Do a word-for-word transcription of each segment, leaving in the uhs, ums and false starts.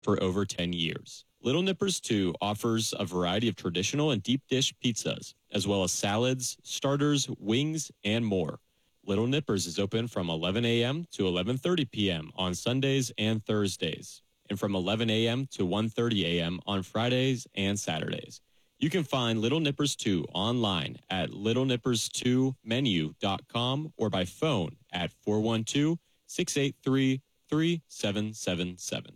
for over ten years. Little Nippers two offers a variety of traditional and deep dish pizzas, as well as salads, starters, wings, and more. Little Nippers is open from eleven a.m. to eleven thirty p.m. on Sundays and Thursdays, and from eleven a.m. to one thirty a.m. on Fridays and Saturdays. You can find Little Nippers two online at little nippers two menu dot com or by phone at four one two, six eight three, three seven seven seven.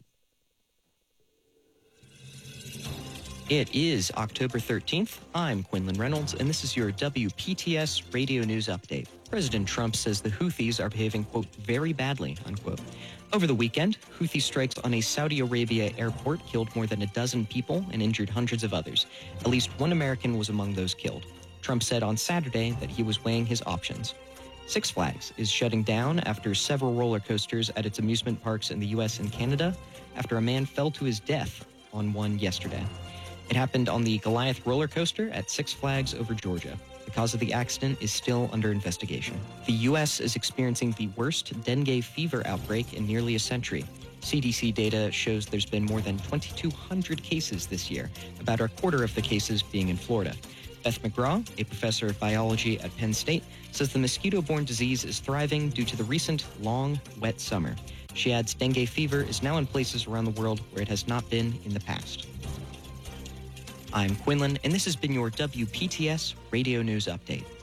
It is October thirteenth. I'm Quinlan Reynolds, and this is your W P T S Radio News Update. President Trump says the Houthis are behaving, quote, very badly, unquote. Over the weekend, Houthi strikes on a Saudi Arabia airport killed more than a dozen people and injured hundreds of others. At least one American was among those killed. Trump said on Saturday that he was weighing his options. Six Flags is shutting down after several roller coasters at its amusement parks in the U S and Canada after a man fell to his death on one yesterday. It happened on the Goliath roller coaster at Six Flags over Georgia. The cause of the accident is still under investigation. The U S is experiencing the worst dengue fever outbreak in nearly a century. C D C data shows there's been more than twenty-two hundred cases this year, about a quarter of the cases being in Florida. Beth McGraw, a professor of biology at Penn State, says the mosquito-borne disease is thriving due to the recent long, wet summer. She adds dengue fever is now in places around the world where it has not been in the past. I'm Quinlan, and this has been your W P T S Radio News Update.